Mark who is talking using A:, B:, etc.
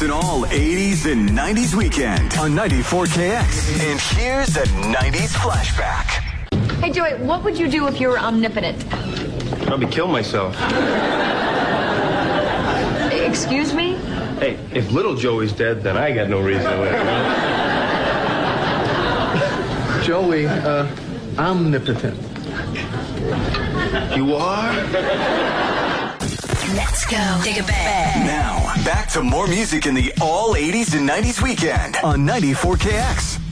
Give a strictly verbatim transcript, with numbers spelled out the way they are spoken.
A: an all eighties and nineties weekend on ninety-four K X. And here's a nineties flashback.
B: Hey, Joey, what would you do if you were omnipotent?
C: Probably kill myself.
B: Excuse me?
C: Hey, if little Joey's dead, then I got no reason to live. Right?
D: Joey, uh, omnipotent.
C: You are?
E: Let's go. Take a bet.
A: Now, back to more music in the all eighties and nineties weekend on ninety-four K X.